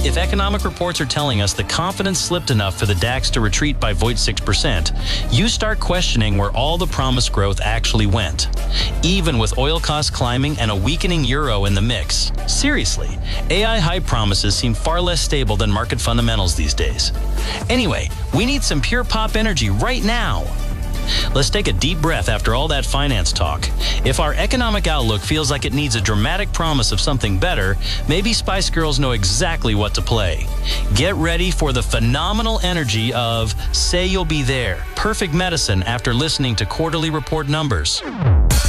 If economic reports are telling us the confidence slipped enough for the DAX to retreat by 0.6%, you start questioning where all the promised growth actually went. Even with oil costs climbing and a weakening euro in the mix. Seriously, AI hype promises seem far less stable than market fundamentals these days. Anyway, we need some pure pop energy right now. Let's take a deep breath after all that finance talk. If our economic outlook feels like it needs a dramatic promise of something better, maybe Spice Girls know exactly what to play. Get ready for the phenomenal energy of Say You'll Be There, perfect medicine after listening to quarterly report numbers.